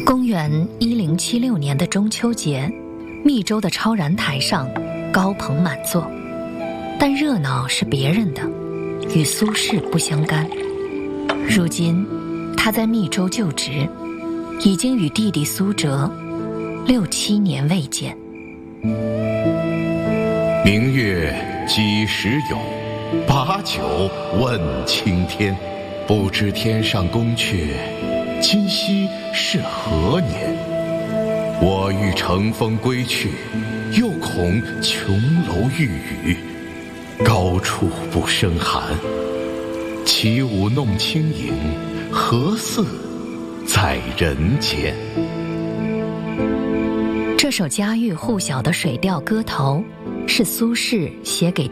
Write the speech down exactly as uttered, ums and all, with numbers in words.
公元一零七六年的中秋节，密州的超然台上高朋满座，但热闹是别人的，与苏轼不相干。如今他在密州就职，已经与弟弟苏辙六七年未见。 明月几时有？把酒问青天。不知天上宫阙，今夕是何年？我欲乘风归去，又恐琼楼玉宇，高处不胜寒。起舞弄清影，何似在人间？ 这首家喻户晓的水调歌头，是苏轼写给